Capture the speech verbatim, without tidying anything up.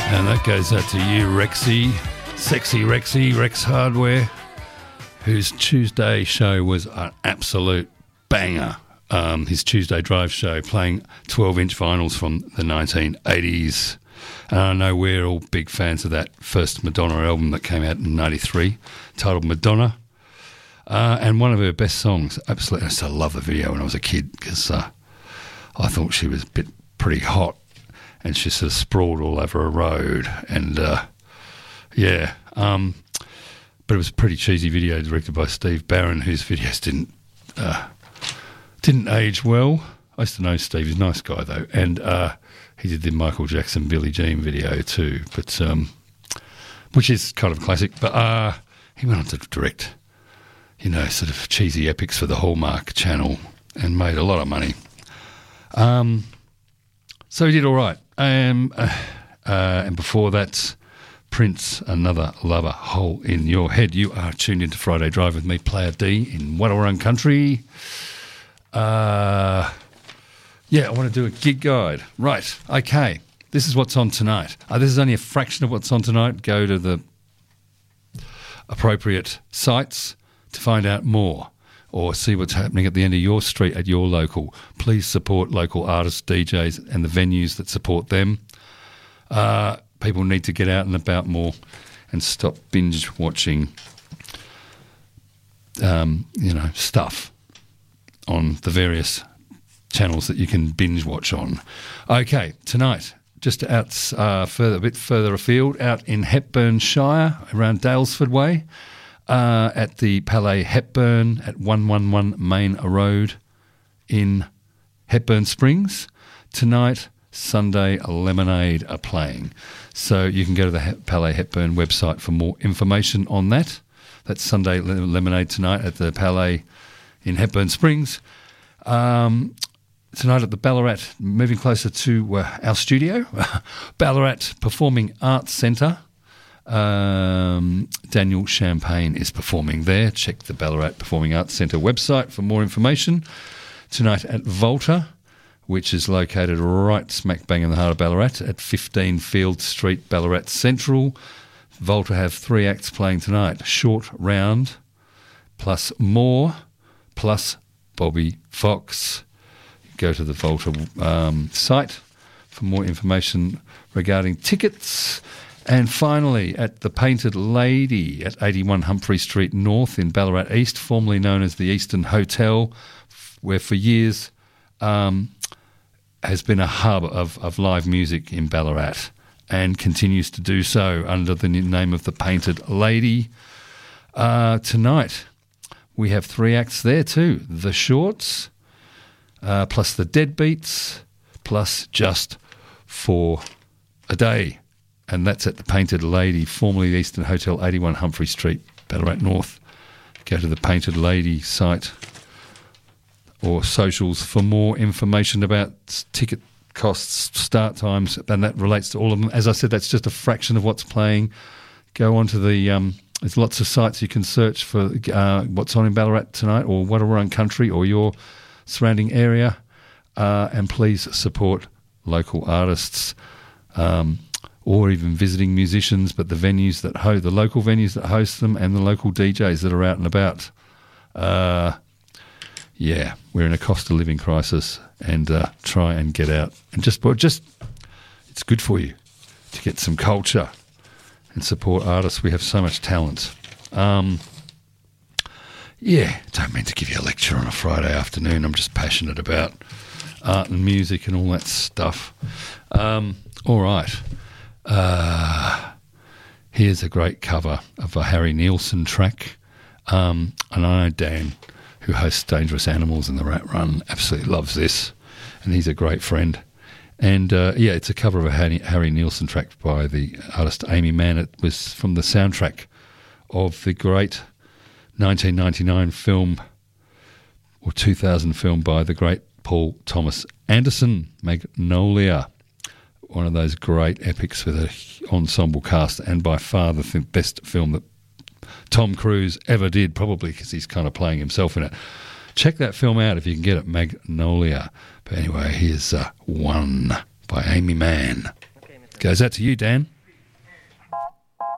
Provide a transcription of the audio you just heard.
And that goes out to you, Rexy, sexy Rexy, Rex Hardware, whose Tuesday show was an absolute banger. Um, his Tuesday Drive show, playing twelve-inch vinyls from the nineteen eighties. And I know we're all big fans of that first Madonna album that came out in ninety-three, titled Madonna. Uh, and one of her best songs, absolutely, I still love the video when I was a kid, because uh, I thought she was a bit pretty hot, and she sort of sprawled all over a road, and uh, yeah, um, but it was a pretty cheesy video directed by Steve Barron, whose videos didn't uh, didn't age well. I used to know Steve, he's a nice guy though, and uh, he did the Michael Jackson Billie Jean video too, but um, which is kind of classic. But uh, he went on to direct, you know, sort of cheesy epics for the Hallmark Channel and made a lot of money. Um, so he did all right. Um, uh, uh, and before that, Prince, Another Lover, Hole in Your Head. You are tuned into Friday Drive with me, Player D, in Wadawurrung Country. Uh, yeah, I want to do a gig guide. Right, okay. This is what's on tonight. Uh, this is only a fraction of what's on tonight. Go to the appropriate sites to find out more, or see what's happening at the end of your street at your local. Please support local artists, D Js, and the venues that support them. Uh, people need to get out and about more and stop binge watching, um, you know, stuff on the various channels that you can binge watch on. Okay, tonight, just out uh, further, a bit further afield, out in Hepburnshire, around Dalesford Way, uh, at the Palais Hepburn at one eleven Main Road in Hepburn Springs. Tonight, Sunday Lemonade are playing. So you can go to the He- Palais Hepburn website for more information on that. That's Sunday Le- Lemonade tonight at the Palais in Hepburn Springs. Um, tonight at the Ballarat, moving closer to uh, our studio, Ballarat Performing Arts Centre. Um, Daniel Champagne is performing there. Check the Ballarat Performing Arts Centre website for more information. Tonight at Volta, which is located right smack bang in the heart of Ballarat at fifteen Field Street, Ballarat Central. Volta have three acts playing tonight. Short Round, plus More, plus Bobby Fox. Go to the Volta um, site for more information regarding tickets. And finally, at the Painted Lady at eighty-one Humphrey Street North in Ballarat East, formerly known as the Eastern Hotel, where for years um, has been a hub of, of live music in Ballarat and continues to do so under the name of the Painted Lady. Uh, tonight, we have three acts there too. The Shorts, uh, plus the Deadbeats, plus Just for a Day. And that's at the Painted Lady, formerly the Eastern Hotel, eighty-one Humphrey Street, Ballarat North. Go to the Painted Lady site or socials for more information about ticket costs, start times, and that relates to all of them. As I said, that's just a fraction of what's playing. Go on to the... Um, there's lots of sites you can search for uh, what's on in Ballarat tonight, or Wadawurrung Country, or your surrounding area. Uh, and please support local artists, um, or even visiting musicians, but the venues that host, the local venues that host them, and the local D Js that are out and about. Uh, yeah, we're in a cost of living crisis, and uh, try and get out and just, just, it's good for you to get some culture and support artists. We have so much talent. Um, yeah, don't mean to give you a lecture on a Friday afternoon. I'm just passionate about art and music and all that stuff. Um, all right. Uh, here's a great cover of a Harry Nilsson track. Um, and I know Dan, who hosts Dangerous Animals in the Rat Run, absolutely loves this. And he's a great friend. And, uh, yeah, it's a cover of a Harry, Harry Nilsson track by the artist Amy Mann. It was from the soundtrack of the great nineteen ninety-nine film, or two thousand film by the great Paul Thomas Anderson, Magnolia. One of those great epics with an ensemble cast, and by far the th- best film that Tom Cruise ever did, probably because he's kind of playing himself in it. Check that film out if you can get it, Magnolia. But anyway, here's uh, One by Amy Mann. Okay, goes out to you, Dan.